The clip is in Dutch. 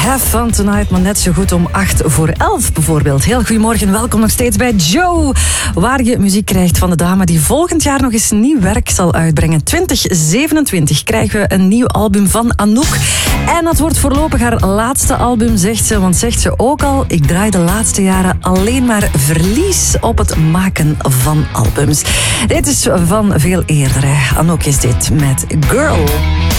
Have Fun Tonight, maar net zo goed om 11:08 bijvoorbeeld. Heel goedemorgen, welkom nog steeds bij Joe, waar je muziek krijgt van de dame die volgend jaar nog eens nieuw werk zal uitbrengen. 2027 krijgen we een nieuw album van Anouk. En dat wordt voorlopig haar laatste album, zegt ze. Want zegt ze ook al, ik draai de laatste jaren alleen maar verlies op het maken van albums. Dit is van veel eerder, hè. Anouk is dit met Girl.